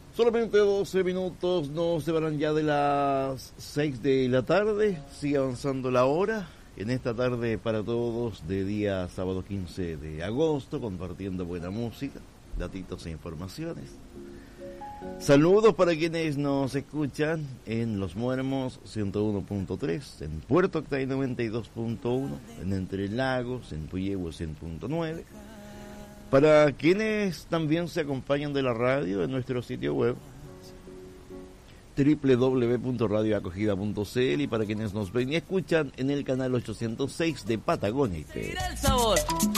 Solamente 12 minutos nos separan ya de las 6 de la tarde. Sigue avanzando la hora en esta tarde para todos de día sábado 15 de agosto, compartiendo buena música, datitos e informaciones. Saludos para quienes nos escuchan en Los Muermos 101.3, en Puerto Octay 92.1, en Entre Lagos, en Puyehue 100.9. Para quienes también se acompañan de la radio en nuestro sitio web www.radioacogida.cl, y para quienes nos ven y escuchan en el canal 806 de Patagonia IP.